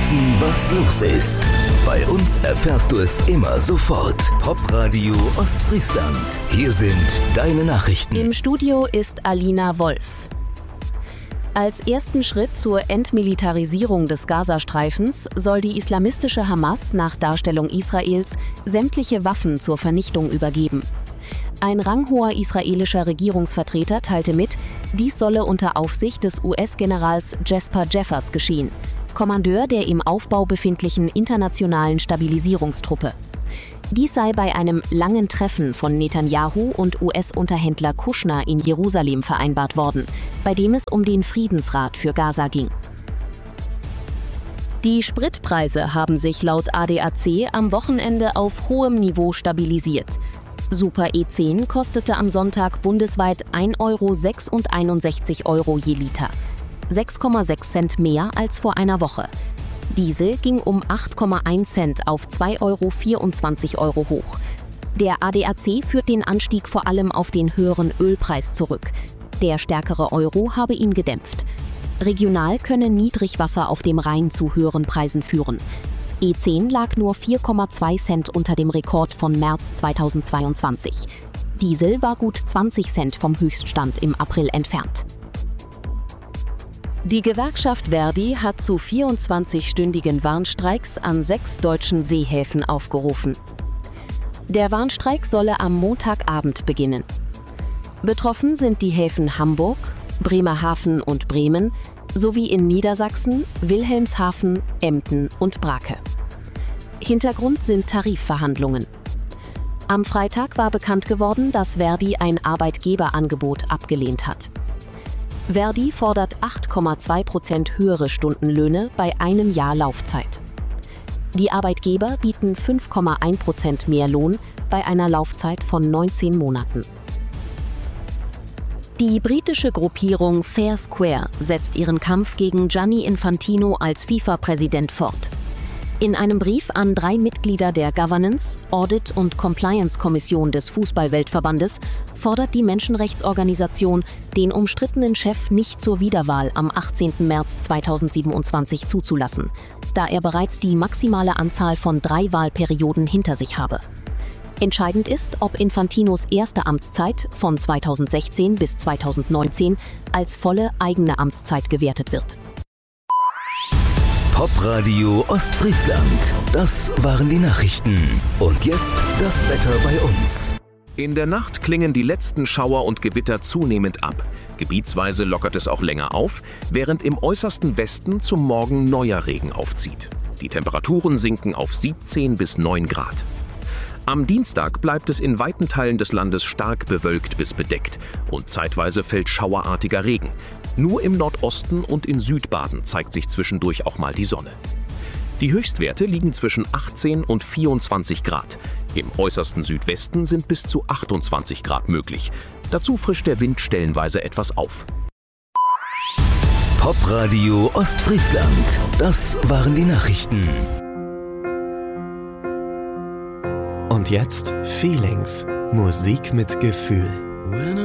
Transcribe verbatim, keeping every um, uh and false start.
wissen, was los ist. Bei uns erfährst du es immer sofort. Popradio Ostfriesland. Hier sind deine Nachrichten. Im Studio ist Alina Wolf. Als ersten Schritt zur Entmilitarisierung des Gazastreifens soll die islamistische Hamas nach Darstellung Israels sämtliche Waffen zur Vernichtung übergeben. Ein ranghoher israelischer Regierungsvertreter teilte mit, dies solle unter Aufsicht des U S-Generals Jesper Jeffers geschehen, Kommandeur der im Aufbau befindlichen internationalen Stabilisierungstruppe. Dies sei bei einem langen Treffen von Netanyahu und U S-Unterhändler Kushner in Jerusalem vereinbart worden, bei dem es um den Friedensrat für Gaza ging. Die Spritpreise haben sich laut A D A C am Wochenende auf hohem Niveau stabilisiert. Super E zehn kostete am Sonntag bundesweit ein Euro sechsundeinundsechzig Euro je Liter, sechs Komma sechs Cent mehr als vor einer Woche. Diesel ging um acht Komma eins Cent auf zwei Euro vierundzwanzig Euro hoch. Der A D A C führt den Anstieg vor allem auf den höheren Ölpreis zurück. Der stärkere Euro habe ihn gedämpft. Regional könne Niedrigwasser auf dem Rhein zu höheren Preisen führen. E zehn lag nur vier Komma zwei Cent unter dem Rekord von März zweitausendzweiundzwanzig. Diesel war gut zwanzig Cent vom Höchststand im April entfernt. Die Gewerkschaft ver.di hat zu vierundzwanzigstündigen Warnstreiks an sechs deutschen Seehäfen aufgerufen. Der Warnstreik solle am Montagabend beginnen. Betroffen sind die Häfen Hamburg, Bremerhaven und Bremen sowie in Niedersachsen, Wilhelmshaven, Emden und Brake. Hintergrund sind Tarifverhandlungen. Am Freitag war bekannt geworden, dass ver.di ein Arbeitgeberangebot abgelehnt hat. ver.di fordert acht Komma zwei Prozent höhere Stundenlöhne bei einem Jahr Laufzeit. Die Arbeitgeber bieten fünf Komma eins Prozent mehr Lohn bei einer Laufzeit von neunzehn Monaten. Die britische Gruppierung Fair Square setzt ihren Kampf gegen Gianni Infantino als FIFA-Präsident fort. In einem Brief an drei Mitglieder der Governance, Audit und Compliance-Kommission des Fußball-Weltverbandes fordert die Menschenrechtsorganisation, den umstrittenen Chef nicht zur Wiederwahl am achtzehnten März zweitausendsiebenundzwanzig zuzulassen, da er bereits die maximale Anzahl von drei Wahlperioden hinter sich habe. Entscheidend ist, ob Infantinos erste Amtszeit von zweitausendsechzehn bis zweitausendneunzehn als volle eigene Amtszeit gewertet wird. Popradio Ostfriesland. Das waren die Nachrichten. Und jetzt das Wetter bei uns. In der Nacht klingen die letzten Schauer und Gewitter zunehmend ab. Gebietsweise lockert es auch länger auf, während im äußersten Westen zum Morgen neuer Regen aufzieht. Die Temperaturen sinken auf siebzehn bis neun Grad. Am Dienstag bleibt es in weiten Teilen des Landes stark bewölkt bis bedeckt und zeitweise fällt schauerartiger Regen. Nur im Nordosten und in Südbaden zeigt sich zwischendurch auch mal die Sonne. Die Höchstwerte liegen zwischen achtzehn und vierundzwanzig Grad. Im äußersten Südwesten sind bis zu achtundzwanzig Grad möglich. Dazu frischt der Wind stellenweise etwas auf. Popradio Ostfriesland. Das waren die Nachrichten. Und jetzt Feelings. Musik mit Gefühl.